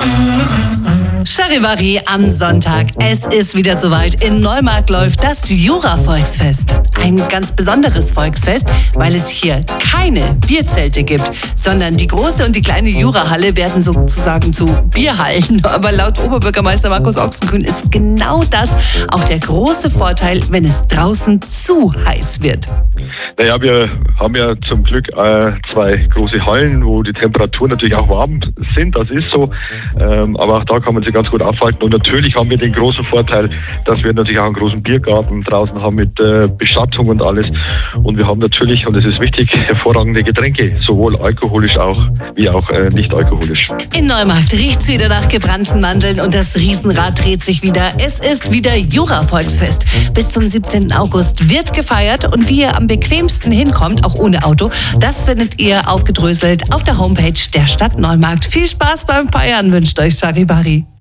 Charivari am Sonntag. Es ist wieder soweit. In Neumarkt läuft das Jura-Volksfest. Ein ganz besonderes Volksfest, weil es hier keine Bierzelte gibt, sondern die große und die kleine Jurahalle werden sozusagen zu Bierhallen. Aber laut Oberbürgermeister Markus Ochsengrün ist genau das auch der große Vorteil, wenn es draußen zu heiß wird. Naja, wir haben ja zum Glück zwei große Hallen, wo die Temperaturen natürlich auch warm sind, das ist so, aber auch da kann man sich ganz gut aufhalten und natürlich haben wir den großen Vorteil, dass wir natürlich auch einen großen Biergarten draußen haben mit Beschattung und alles und wir haben natürlich, und das ist wichtig, hervorragende Getränke, sowohl alkoholisch auch wie auch nicht alkoholisch. In Neumarkt riecht's wieder nach gebrannten Mandeln und das Riesenrad dreht sich wieder. Es ist wieder Jura-Volksfest. Bis zum 17. August wird gefeiert und wie ihr am bequemsten hinkommt, auch ohne Auto, das findet ihr aufgedröselt auf der Homepage der Stadt Neumarkt. Viel Spaß beim Feiern wünscht euch Charivari.